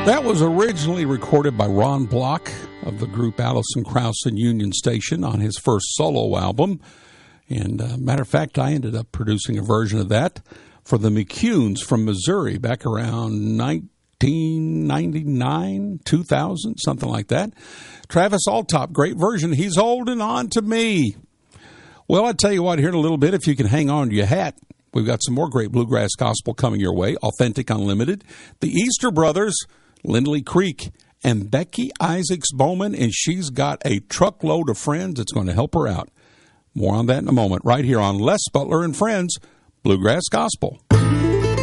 That was originally recorded by Ron Block of the group Alison Krauss and Union Station on his first solo album. And matter of fact, I ended up producing a version of that for the McCunes from Missouri back around 1999, 2000, something like that. Travis Alltop, great version. He's holding on to me. Well, I tell you what, here in a little bit, if you can hang on to your hat, we've got some more great bluegrass gospel coming your way. Authentic Unlimited, the Easter Brothers, Lindley Creek, and Becky Isaacs Bowman, and she's got a truckload of friends that's going to help her out. More on that in a moment, right here on Les Butler and Friends, Bluegrass Gospel.